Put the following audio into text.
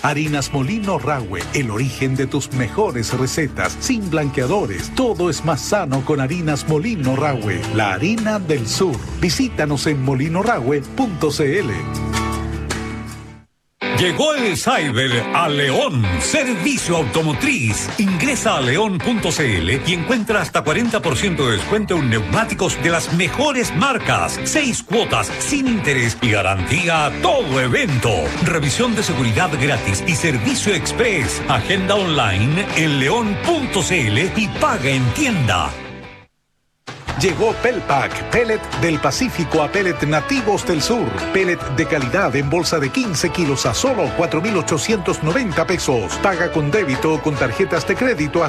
Harinas Molino Rahue, el origen de tus mejores recetas, sin blanqueadores. Todo es más sano con Harinas Molino Rahue, la harina del sur. Visítanos en molinorahue.cl. Llegó el Cyber a León. Servicio automotriz. Ingresa a león.cl y encuentra hasta 40% de descuento en neumáticos de las mejores marcas. 6 cuotas sin interés y garantía a todo evento. Revisión de seguridad gratis y servicio express. Agenda online en león.cl y paga en tienda. Llegó Pelpac, pellet del Pacífico a pellet nativos del sur. Pellet de calidad en bolsa de 15 kilos a solo 4,890 pesos. Paga con débito o con tarjetas de crédito